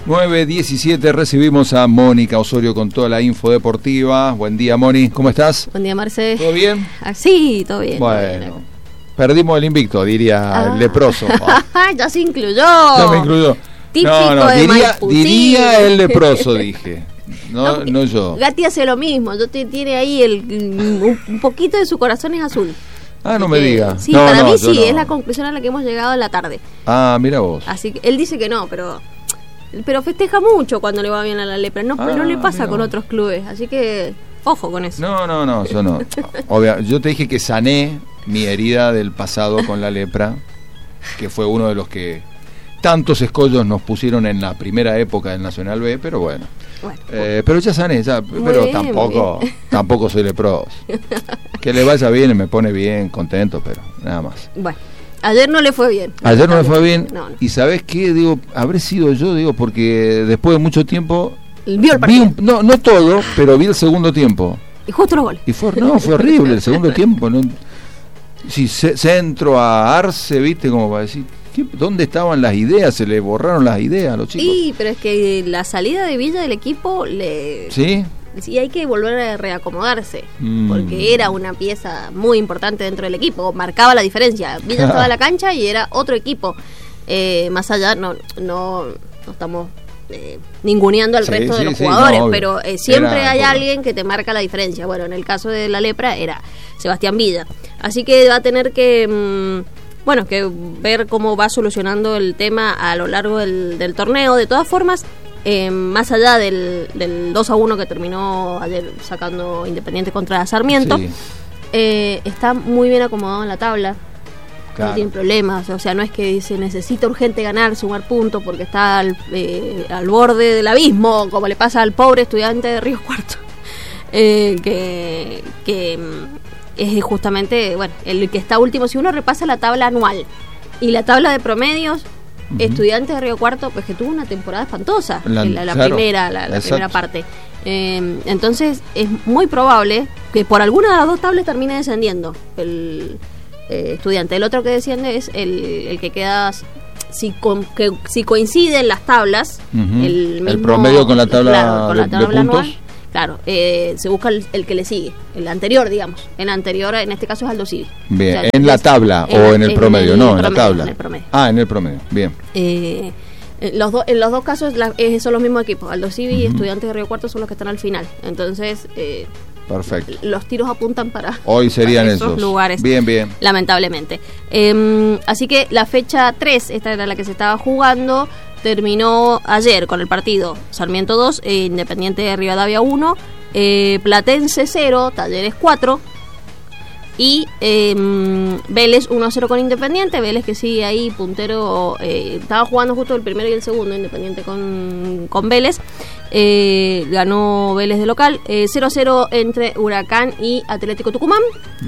9:17, recibimos a Mónica Osorio con toda la info deportiva. Buen día, Moni, ¿cómo estás? Buen día, Marce. ¿Todo bien? Sí, todo bien. Bueno, perdimos el invicto, diría el leproso. Ya se incluyó. Ya me incluyó. Típico diría el leproso, dije. No yo. Gatti hace lo mismo, tiene ahí un poquito de su corazón es azul. No me diga. Sí, para mí sí, es la conclusión a la que hemos llegado en la tarde. Mira vos. Así que él dice que no, pero festeja mucho cuando le va bien a la Lepra. No le pasa con otros clubes, así que ojo con eso. No, yo no. Yo te dije que sané mi herida del pasado con la Lepra, que fue uno de los que tantos escollos nos pusieron en la primera época del Nacional B, pero bueno. Pero ya sané, pero bien, tampoco soy leproso. Que le vaya bien, me pone bien, contento, pero nada más. Bueno, ayer no le fue bien. Ayer no le fue bien. No. Y ¿sabés qué? Habré sido yo, porque después de mucho tiempo vio el partido. No todo, pero vi el segundo tiempo. Y justo los goles. Y fue horrible el segundo tiempo. Sí, centro a Arce, viste, como para decir, ¿dónde estaban las ideas? Se le borraron las ideas a los chicos. Sí, pero es que la salida de Villa del equipo ¿Sí? Sí, hay que volver a reacomodarse, porque era una pieza muy importante dentro del equipo, marcaba la diferencia. Villa estaba en la cancha y era otro equipo. Más allá, no estamos ninguneando al resto de los jugadores, pero siempre hay alguien que te marca la diferencia. Bueno, en el caso de la Lepra era Sebastián Villa. Así que va a tener que que ver cómo va solucionando el tema a lo largo del torneo. De todas formas, más allá del 2-1 que terminó ayer sacando Independiente contra Sarmiento, está muy bien acomodado en la tabla. Claro. No tiene problemas, o sea, no es que dice necesita urgente ganar, sumar puntos porque está al borde del abismo, como le pasa al pobre Estudiante de Río Cuarto, que es justamente el que está último. Si uno repasa la tabla anual y la tabla de promedios, Estudiantes de Río Cuarto, pues que tuvo una temporada espantosa, la primera parte. Entonces es muy probable que por alguna de las dos tablas termine descendiendo el Estudiante. El otro que desciende es el que queda, si coinciden las tablas, el promedio con la tabla, de puntos. Anual, claro, se busca el que le sigue, el anterior, digamos. El anterior, en este caso, es Aldo Civi. Bien, o sea, ¿en la tabla o en el promedio? No, en la tabla. En el promedio. En el promedio, bien. En los dos casos son los mismos equipos. Aldo Civi y Estudiantes de Río Cuarto son los que están al final. Entonces, perfecto. Los tiros apuntan para hoy serían para esos lugares. Bien. Lamentablemente. Así que la fecha 3, esta era la que se estaba jugando, terminó ayer con el partido Sarmiento 2, Independiente de Rivadavia 1, Platense 0, Talleres 4 y Vélez 1-0 con Independiente. Vélez que sigue ahí puntero, estaba jugando justo el primero y el segundo, Independiente con Vélez. Ganó Vélez de local, 0-0 entre Huracán y Atlético Tucumán.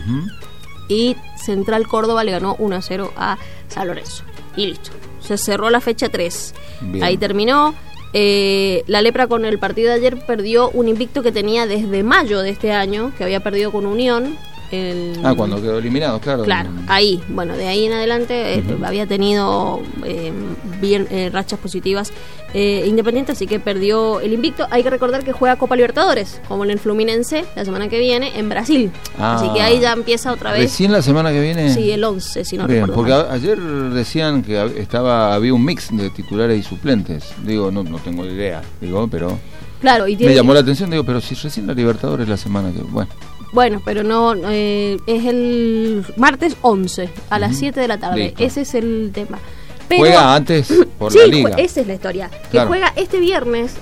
Y Central Córdoba le ganó 1-0 a San Lorenzo. Y listo, se cerró la fecha 3. Bien. Ahí terminó. La Lepra con el partido de ayer perdió un invicto que tenía desde mayo de este año, que había perdido con Unión. Cuando quedó eliminado, claro. Claro, ahí, de ahí en adelante había tenido rachas positivas Independiente, así que perdió el invicto. Hay que recordar que juega Copa Libertadores, como en el Fluminense, la semana que viene en Brasil. Así que ahí ya empieza otra vez. ¿Recién la semana que viene? Sí, el 11, si no bien, recuerdo porque mal. Ayer decían que había un mix de titulares y suplentes. No tengo idea, pero claro, y me llamó la atención, pero si recién la Libertadores la semana que Bueno, pero no, es el martes 11 a las 7 de la tarde. Listo. Ese es el tema. Pero, juega antes por la liga. Esa es la historia. Que juega este viernes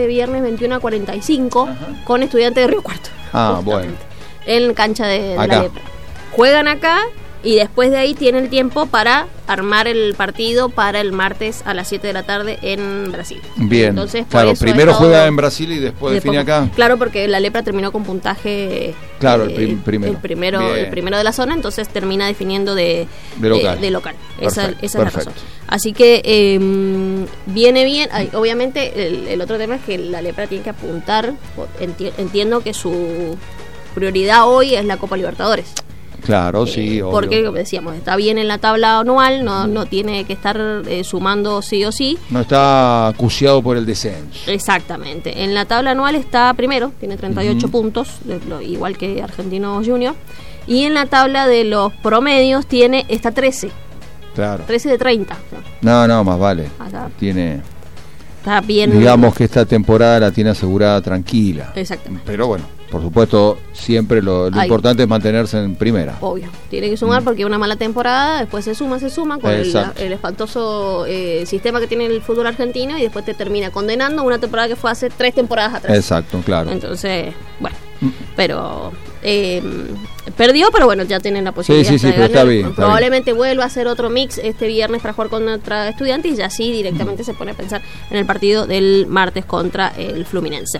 21:45 con Estudiantes de Río Cuarto. Bueno. En cancha de la Lepra. Juegan acá y después de ahí tienen tiempo para armar el partido para el martes a las 7 de la tarde en Brasil. Bien, entonces, claro, primero juega en Brasil y después define acá. Claro, porque la Lepra terminó con puntaje. Claro, el primero de la zona, entonces termina definiendo de local. Esa es la razón. Así que viene bien. Obviamente el otro tema es que la Lepra tiene que apuntar. Entiendo que su prioridad hoy es la Copa Libertadores. Claro, sí, obvio. Porque, como decíamos, está bien en la tabla anual, no tiene que estar sumando sí o sí. No está acuciado por el descenso. Exactamente. En la tabla anual está primero, tiene 38 puntos, igual que Argentinos Juniors. Y en la tabla de los promedios está 13. Claro. 13 de 30. No, más vale. Está bien. Digamos que esta temporada la tiene asegurada tranquila. Exactamente. Pero bueno, por supuesto, siempre lo importante es mantenerse en primera. Obvio. Tiene que sumar porque una mala temporada, después se suma con el espantoso sistema que tiene el fútbol argentino y después te termina condenando una temporada que fue hace 3 temporadas atrás. Exacto, claro. Entonces, bueno, pero perdió, pero bueno, ya tienen la posibilidad de ganar. Está bien, probablemente vuelva a hacer otro mix este viernes para jugar contra Estudiantes y ya sí directamente se pone a pensar en el partido del martes contra el Fluminense.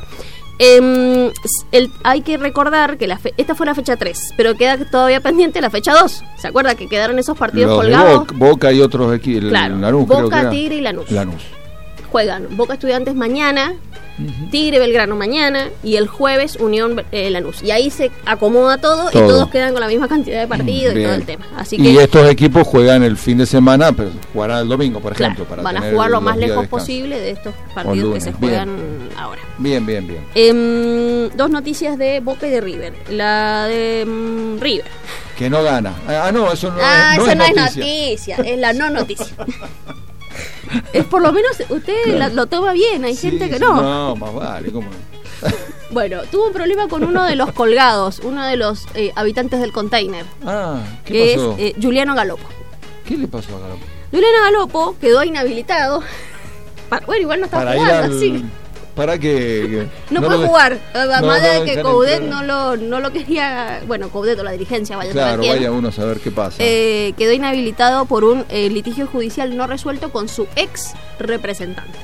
Hay que recordar que esta fue la fecha 3, pero queda todavía pendiente la fecha 2. ¿Se acuerda que quedaron esos partidos colgados? Boca y otros equipos. Claro, Lanús, Boca, Tigre y Lanús. Juegan Boca Estudiantes mañana, Tigre Belgrano mañana y el jueves Unión Lanús. Y ahí se acomoda todo y todos quedan con la misma cantidad de partidos y todo el tema. Así que, y estos equipos juegan el fin de semana, pero jugarán el domingo, por ejemplo. Para van a jugar lo más lejos posible de estos partidos que se juegan ahora. Bien. 2 noticias de Boca y de River. La de River. Que no gana. No, eso no es noticia. Es la no noticia. Es por lo menos usted lo toma bien, hay gente que no. No, más vale, ¿cómo? Bueno, tuvo un problema con uno de los colgados, uno de los habitantes del container. ¿Qué pasó? Es Juliano Galopo. ¿Qué le pasó a Galopo? Juliano Galopo quedó inhabilitado. Bueno, igual no está jugando, así. Para que no puede jugar, más allá de que Coudet no lo quería, bueno, Coudet o la dirigencia, vaya uno a saber qué pasa. Quedó inhabilitado por un litigio judicial no resuelto con su ex representante.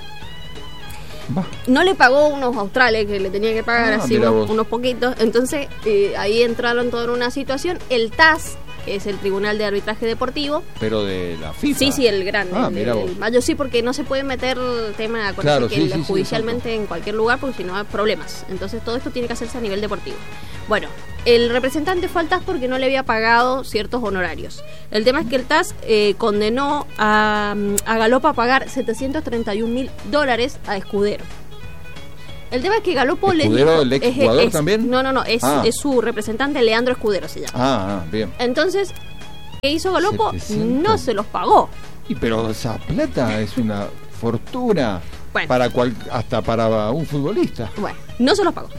No le pagó unos australes que le tenía que pagar, así unos poquitos, entonces ahí entraron toda una situación. El TAS, que es el Tribunal de Arbitraje Deportivo. Pero de la FIFA. Sí, el grande. El mayo sí, porque no se puede meter tema judicialmente en cualquier lugar, porque si no hay problemas. Entonces todo esto tiene que hacerse a nivel deportivo. Bueno, el representante fue al TAS porque no le había pagado ciertos honorarios. El tema es que el TAS condenó a Galopo a pagar $731,000 a Escudero. El tema es que Galopo ¿Escudero, el ex jugador también? No, es su representante, Leandro Escudero se llama. Bien. Entonces, ¿qué hizo Galopo? 700. No se los pagó. Pero esa plata es una fortuna. Bueno. Hasta para un futbolista. Bueno, no se los pagó.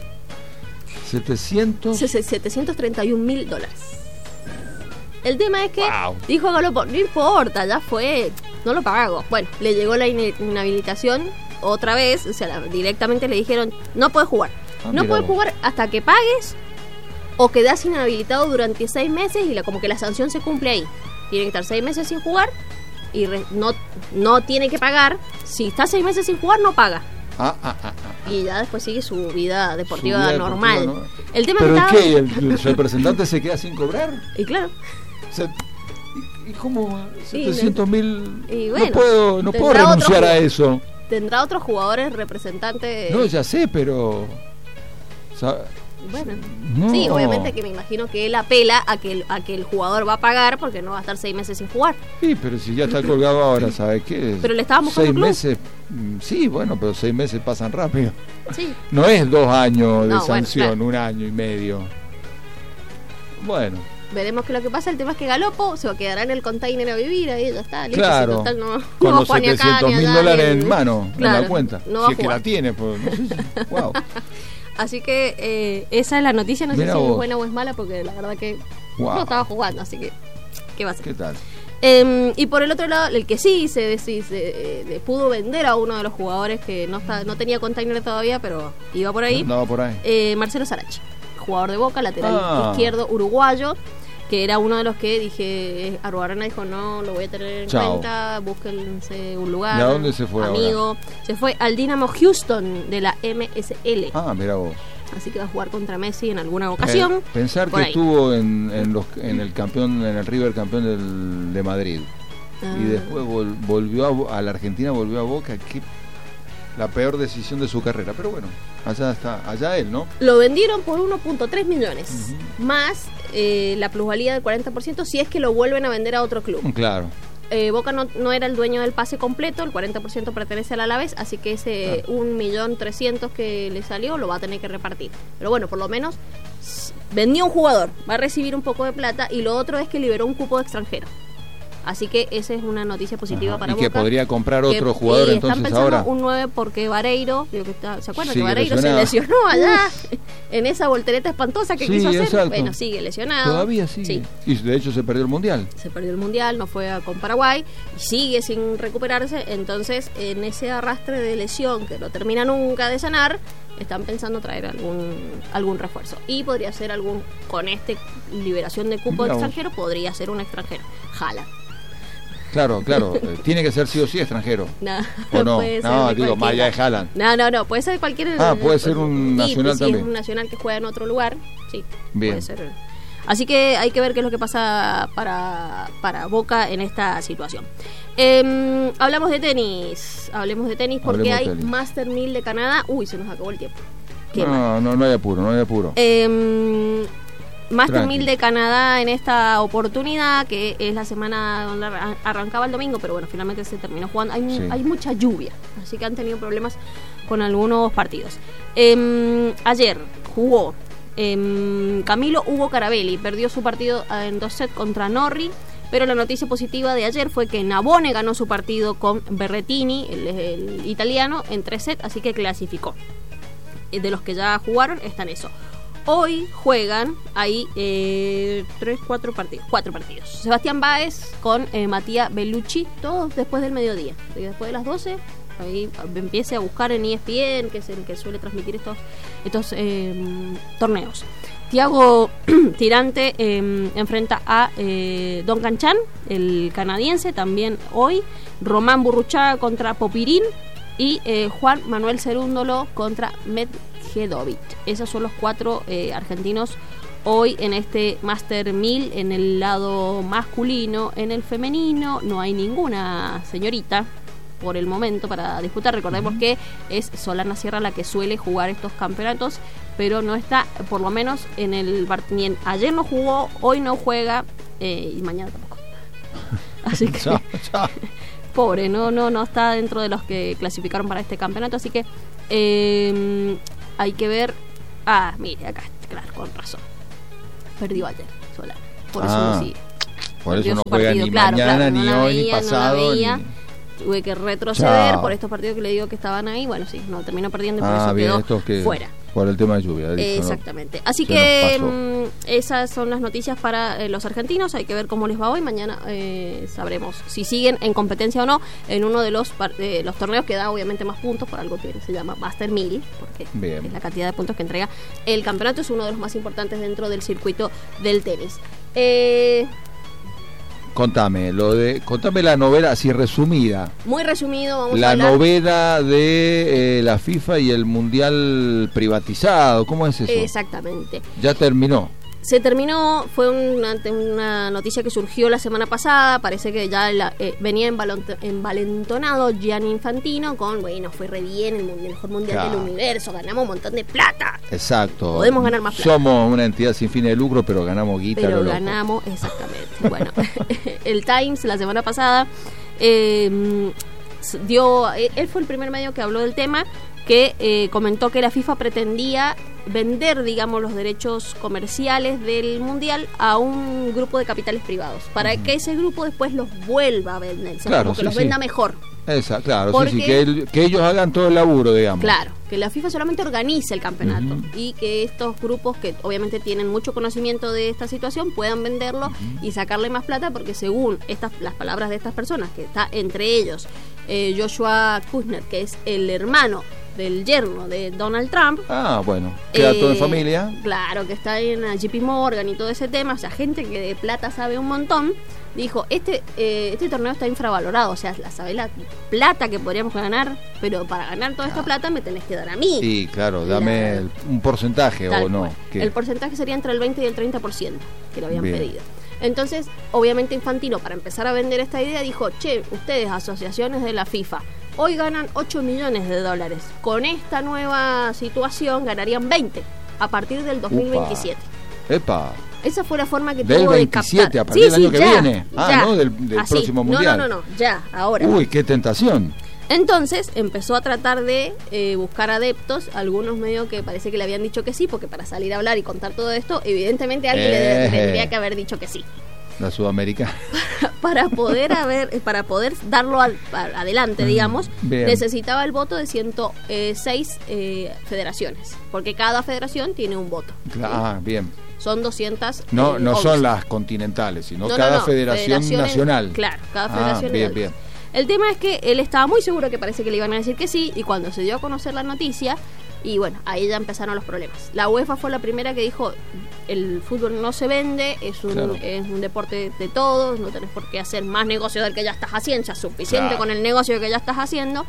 731,000 $731,000. El tema es que dijo Galopo, no importa, ya fue, no lo pago. Bueno, le llegó la inhabilitación otra vez, o sea, directamente le dijeron, no puedes jugar. No puedes jugar hasta que pagues o quedás inhabilitado durante 6 meses y como que la sanción se cumple ahí. Tiene que estar 6 meses sin jugar y no tiene que pagar. Si está 6 meses sin jugar, no paga. Y ya después sigue su vida deportiva normal. ¿No? El tema ¿Pero qué? ¿El representante se queda sin cobrar? Y claro. ¿Y cómo? 700,000. Bueno, no puedo renunciar a eso. Tendrá otros jugadores representantes. No, ya sé, pero. Bueno, sí, obviamente que me imagino que él apela a que el jugador va a pagar porque no va a estar 6 meses sin jugar. Sí, pero si ya está colgado ahora, ¿sabes qué? Pero le estábamos 6 meses. Sí, bueno, pero 6 meses pasan rápido. Sí. No es 2 años de sanción, claro. 1 año y medio. Bueno. Veremos qué es lo que pasa. El tema es que Galopo se quedará en el container a vivir, ahí ya está. Claro, total, con los $700,000 en mano, claro, en la cuenta. No si es que la tiene, pues no sé si. Wow. Así que esa es la noticia, no sé si es buena o es mala, porque la verdad que no estaba jugando, así que ¿qué va a hacer? ¿Qué tal? Y por el otro lado, el que sí se pudo vender a uno de los jugadores que no tenía container todavía, pero iba por ahí. Andaba por ahí. Marcelo Sarachi, jugador de Boca, lateral izquierdo uruguayo, que era uno de los que dije, Arruarena dijo, no, lo voy a tener en cuenta, búsquense un lugar. ¿Y a dónde se fue ahora? Se fue al Dinamo Houston de la MSL. Mira vos. Así que va a jugar contra Messi en alguna ocasión. Pensar que estuvo en el campeón, en el River campeón de Madrid. Y después volvió a la Argentina, volvió a Boca. la peor decisión de su carrera. Pero bueno, allá él, ¿no? Lo vendieron por 1.3 millones, más la plusvalía del 40% si es que lo vuelven a vender a otro club. Claro. Boca no era el dueño del pase completo, el 40% pertenece al Alavés, así que ese 1.300.000 que le salió lo va a tener que repartir. Pero bueno, por lo menos vendió un jugador, va a recibir un poco de plata, y lo otro es que liberó un cupo de extranjero. Así que esa es una noticia positiva para Boca. Y que podría comprar otro jugador entonces ahora. Un 9 porque Vareiro, ¿se acuerdan que Vareiro lesionado. se lesionó allá en esa voltereta espantosa que quiso hacer? Exacto. Bueno, sigue lesionado. Todavía sigue. Sí. Y de hecho se perdió el Mundial. Se perdió el Mundial, no fue con Paraguay y sigue sin recuperarse. Entonces, en ese arrastre de lesión que no termina nunca de sanar, están pensando traer algún refuerzo. Y podría ser con liberación de cupo extranjero, podría ser un extranjero. Jala. Claro, tiene que ser sí o sí extranjero. ¿O no? Puede ser más allá de Haaland. No, puede ser cualquier. Puede ser un nacional también. Si es un nacional que juega en otro lugar, sí. Bien. Puede ser. Así que hay que ver qué es lo que pasa para Boca en esta situación. Hablemos de tenis porque hay Master 1000 de Canadá. Uy, se nos acabó el tiempo. No hay apuro. Master 1000 de Canadá en esta oportunidad, que es la semana donde arrancaba el domingo, pero bueno, finalmente se terminó jugando. Hay mucha lluvia, así que han tenido problemas con algunos partidos. Ayer jugó Camilo Hugo Carabelli, perdió su partido en 2 sets contra Norrie, pero la noticia positiva de ayer fue que Nabone ganó su partido con Berrettini, el italiano, en 3 sets, así que clasificó. De los que ya jugaron, está en eso. Hoy juegan ahí 4 partidos. Sebastián Báez con Matías Bellucci, todos después del mediodía. Y después de las 12, ahí empiece a buscar en ESPN, que es el que suele transmitir estos torneos. Thiago Tirante enfrenta a Duncan Chan, el canadiense, también hoy. Román Burruchaga contra Popirín y Juan Manuel Cerúndolo contra Medjedovic. Esos son los 4 argentinos hoy en este Master 1000 en el lado masculino. En el femenino no hay ninguna señorita por el momento para disputar. Recordemos que es Solana Sierra la que suele jugar estos campeonatos, pero no está, por lo menos en el ayer no jugó, hoy no juega y mañana tampoco. Así que pobre, no está dentro de los que clasificaron para este campeonato, así que hay que ver. Mire, acá, claro, con razón. Perdió ayer Solana, por eso no sigue. Por eso no juega ni mañana, ni hoy, ni pasado. Tuve que retroceder por estos partidos que le digo que estaban ahí. Bueno, sí, no, terminó perdiendo y por eso quedó fuera. Por el tema de lluvia. Exactamente. Así que esas son las noticias para los argentinos. Hay que ver cómo les va hoy. Mañana sabremos si siguen en competencia o no en uno de los torneos que da obviamente más puntos, por algo que se llama Master 1000, porque es la cantidad de puntos que entrega el campeonato. Es uno de los más importantes dentro del circuito del tenis. Contame la novela así resumida. Muy resumido, vamos a hablar. La novela de la FIFA y el Mundial privatizado, ¿cómo es eso? Exactamente. Ya terminó. Se terminó, fue una noticia que surgió la semana pasada, parece que ya venía envalentonado Gianni Infantino con, bueno, fue re bien, el mejor mundial del universo, ganamos un montón de plata. Exacto. Podemos ganar más plata. Somos una entidad sin fines de lucro, pero ganamos guita. Pero ganamos, exactamente. Bueno, el Times la semana pasada él fue el primer medio que habló del tema, que comentó que la FIFA pretendía vender, digamos, los derechos comerciales del mundial a un grupo de capitales privados para que ese grupo después los vuelva a vender, como que los venda mejor. Exacto, claro, porque, que ellos hagan todo el laburo, digamos. Claro, que la FIFA solamente organice el campeonato y que estos grupos que obviamente tienen mucho conocimiento de esta situación puedan venderlo y sacarle más plata, porque según las palabras de estas personas, que está entre ellos Joshua Kushner, que es el hermano del yerno de Donald Trump. Bueno, queda todo en familia. Claro, que está en JP Morgan y todo ese tema, o sea, gente que de plata sabe un montón. Dijo, este torneo está infravalorado, o sea, ¿sabes la plata que podríamos ganar? Pero para ganar toda esta plata me tenés que dar a mí. Sí, claro, dame un porcentaje o no. El porcentaje sería entre el 20 y el 30% que lo habían pedido. Entonces, obviamente Infantino, para empezar a vender esta idea, dijo, ustedes, asociaciones de la FIFA, Hoy ganan 8 millones de dólares. Con esta nueva situación ganarían 20 a partir del 2027. ¡Epa! Esa fue la forma que del tuvo de 27 captar. a partir del año que viene. Ya. No del próximo mundial. No, ya, ahora. Uy, qué tentación. Entonces empezó a tratar de buscar adeptos, algunos medio que parece que le habían dicho que sí, porque para salir a hablar y contar todo esto, evidentemente alguien le tendría que haber dicho que sí. La sudamericana. para poder darlo adelante, digamos, bien, necesitaba el voto de 106 federaciones, porque cada federación tiene un voto. Ah, bien. Son 200. No son las continentales, sino cada federación nacional. Claro, cada federación. Bien. El tema es que él estaba muy seguro que parece que le iban a decir que sí, y cuando se dio a conocer la noticia, y bueno, ahí ya empezaron los problemas. La UEFA fue la primera que dijo, el fútbol no se vende, es un deporte de todos, no tenés por qué hacer más negocio del que ya estás haciendo, ya es suficiente con el negocio que ya estás haciendo.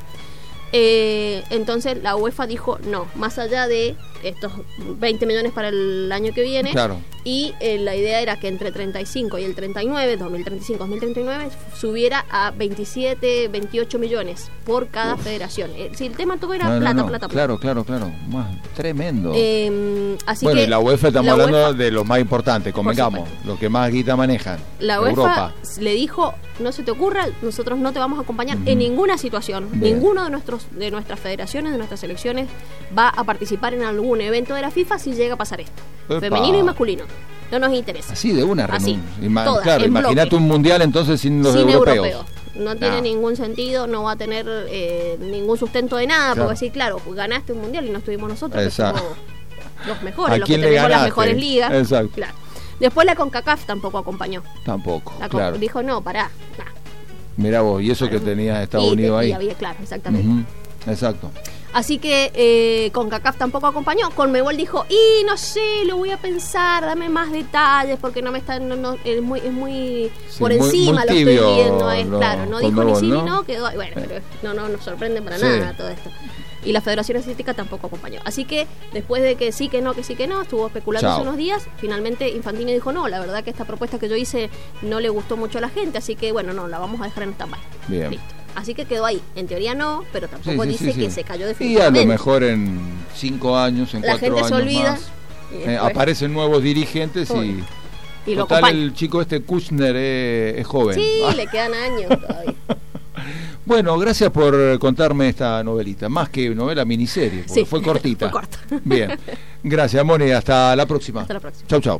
Entonces la UEFA dijo no, más allá de estos 20 millones para el año que viene, y la idea era que entre 35 y el 39, 2035-2039, subiera a 27, 28 millones por cada federación. Si el tema todo era plata. Claro. Más tremendo. Así bueno, que y la UEFA estamos hablando de lo más importante, convengamos, lo que más guita manejan. La UEFA le dijo, no se te ocurra, nosotros no te vamos a acompañar en ninguna situación. Bien. Ninguno de nuestras federaciones, de nuestras selecciones va a participar en algún evento de la FIFA si llega a pasar esto. Epa. Femenino y masculino. No nos interesa. Así de una renuncia. Claro, imagínate un mundial entonces sin los europeos. No tiene ningún sentido, no va a tener ningún sustento de nada, porque sí, claro, ganaste un mundial y no estuvimos nosotros, que somos los mejores, los que tenemos las mejores ligas. Exacto. Claro. Después la CONCACAF tampoco acompañó. Claro. Dijo, no, pará. Mirá vos, y eso que tenía Estados Unidos ahí. Había, claro, exactamente. Exacto. Así que CONCACAF tampoco acompañó. Conmebol dijo, y no sé, lo voy a pensar, dame más detalles, porque no me está, es muy por encima muy tibio, lo estoy viendo. Claro, no dijo ni sí ni no, quedó. Bueno, pero no nos sorprende para nada todo esto. Y la Federación Asiática tampoco acompañó. Así que después de que sí que no, estuvo especulando hace unos días, finalmente Infantino dijo, no, la verdad que esta propuesta que yo hice no le gustó mucho a la gente, así que bueno, no, la vamos a dejar en stand-by. Bien. Listo. Así que quedó ahí. En teoría no, pero tampoco dice que se cayó definitivamente. Y a lo mejor en 5 años, en 4 años la gente se olvida más, aparecen nuevos dirigentes y total, el chico Kushner es joven. Sí, le quedan años todavía. Bueno, gracias por contarme esta novelita. Más que novela, miniserie, porque fue cortita. Fue corta. Bien. Gracias, Moni. Hasta la próxima. Hasta la próxima. Chau.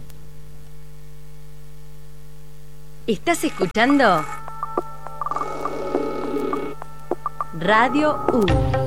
¿Estás escuchando? Radio U.